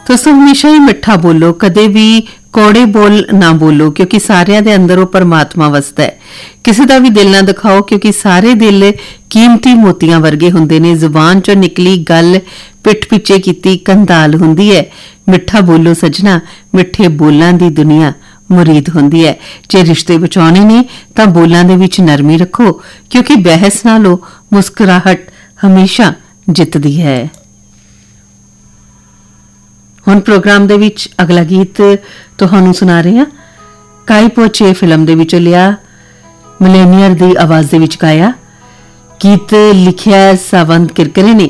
ਤੁਸੀਂ ਹਮੇਸ਼ਾ ਹੀ ਮਿੱਠਾ ਬੋਲੋ, ਕਦੇ ਵੀ ਕੌੜੇ ਬੋਲ ਨਾ ਬੋਲੋ, ਕਿਉਂਕਿ ਸਾਰਿਆਂ ਦੇ ਅੰਦਰ ਉਹ ਪਰਮਾਤਮਾ ਵਸਦਾ ਹੈ। ਕਿਸੇ ਦਾ ਵੀ ਦਿਲ ਨਾ ਦਿਖਾਓ, ਕਿਉਂਕਿ ਸਾਰੇ ਦਿਲ ਕੀਮਤੀ ਮੋਤੀਆਂ ਵਰਗੇ ਹੁੰਦੇ ਨੇ। ਜ਼ੁਬਾਨ ਚੋਂ ਨਿਕਲੀ ਗੱਲ ਪਿੱਠ ਪਿੱਛੇ ਕੀਤੀ ਕੰਧਾਲ ਹੁੰਦੀ ਹੈ। ਮਿੱਠਾ ਬੋਲੋ ਸੱਜਣਾ, ਮਿੱਠੇ ਬੋਲਾਂ ਦੀ ਦੁਨੀਆ ਮੁਰੀਦ ਹੁੰਦੀ ਹੈ। ਜੇ ਰਿਸ਼ਤੇ ਬਚਾਉਣੇ ਨੇ ਤਾਂ ਬੋਲਾਂ ਦੇ ਵਿੱਚ ਨਰਮੀ ਰੱਖੋ, ਕਿਉਂਕਿ ਬਹਿਸ ਨਾਲੋਂ ਮੁਸਕਰਾਹਟ ਹਮੇਸ਼ਾ ਜਿੱਤਦੀ ਹੈ। ਹੁਣ ਪ੍ਰੋਗਰਾਮ ਦੇ ਵਿੱਚ ਅਗਲਾ ਗੀਤ ਤੁਹਾਨੂੰ ਸੁਣਾ ਰਹੇ ਹਾਂ। ਕਾਈ ਪੋਚੇ ਫਿਲਮ ਦੇ ਵਿੱਚੋਂ ਲਿਆ, ਮਿਲੇਨੀਅਰ ਦੀ ਆਵਾਜ਼ ਦੇ ਵਿੱਚ ਗਾਇਆ। ਗੀਤ ਲਿਖਿਆ ਸਾਵੰਤ ਕਿਰਕਰੇ ਨੇ